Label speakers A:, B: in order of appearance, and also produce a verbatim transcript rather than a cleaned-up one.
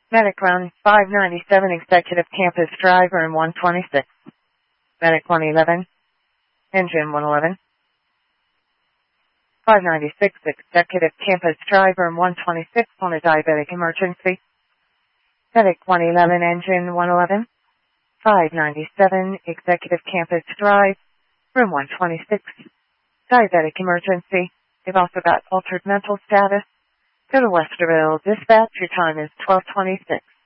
A: Medic Run five ninety-seven, Executive Campus Drive, Room one twenty-six. Medic one eleven, Engine one eleven. five ninety-six, Executive Campus Drive, Room one twenty-six, on a diabetic emergency. Medic one eleven, Engine one eleven. five ninety-seven, Executive Campus Drive, Room one twenty-six. Diabetic emergency. They've also got altered mental status. Go to Westerville. Dispatch. Your time is twelve twenty-six.